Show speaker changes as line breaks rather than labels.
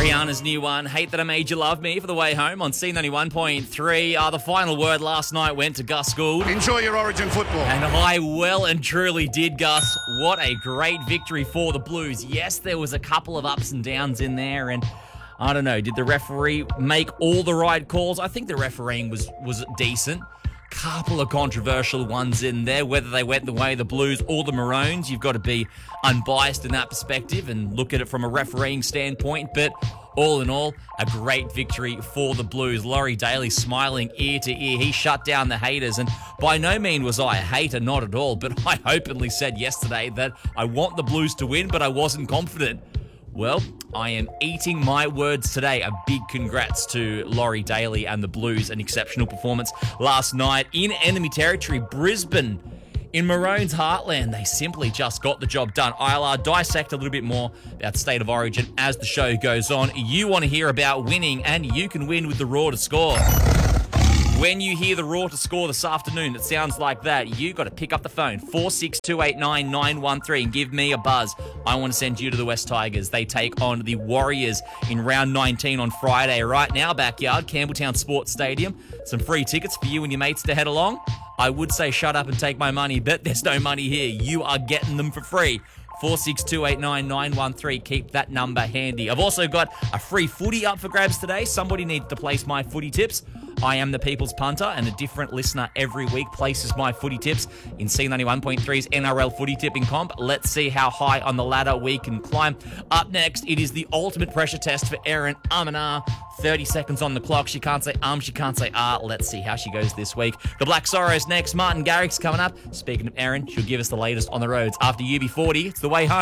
Rihanna's new one, Hate That I Made You Love Me, for the way home on C91.3. The final word last night went to Gus Gould.
Enjoy your Origin football.
And I well and truly did, Gus. What a great victory for the Blues. Yes, there was a couple of ups and downs in there, and I don't know, did the referee make all the right calls? I think the refereeing was decent. Couple of controversial ones in there, whether they went the way of the Blues or the Maroons. You've got to be unbiased in that perspective and look at it from a refereeing standpoint, but all in all, a great victory for the Blues. Laurie Daly smiling ear to ear. He shut down the haters, and by no means was I a hater, not at all, but I openly said yesterday that I want the Blues to win, but I wasn't confident. Well, I am eating my words today. A big congrats to Laurie Daly and the Blues. An exceptional performance last night in enemy territory, Brisbane. In Maroons' heartland, they simply just got the job done. I'll dissect a little bit more about State of Origin as the show goes on. You want to hear about winning, and you can win with the Raw to Score. When you hear the Raw to Score this afternoon, it sounds like that. You got to pick up the phone, 46289-913, and give me a buzz. I want to send you to the West Tigers. They take on the Warriors in round 19 on Friday. Right now, backyard, Campbelltown Sports Stadium. Some free tickets for you and your mates to head along. I would say shut up and take my money, but there's no money here. You are getting them for free. 46289-913. Keep that number handy. I've also got a free footy up for grabs today. Somebody needs to place my footy tips. I am the People's Punter, and a different listener every week places my footy tips in C91.3's NRL footy tipping comp. Let's see how high on the ladder we can climb. Up next, it is the ultimate pressure test for Erin Amana. 30 seconds on the clock. She can't say she can't say Let's see how she goes this week. The Black Sorrows next. Martin Garrix coming up. Speaking of Erin, she'll give us the latest on the roads. After UB40, it's the way home.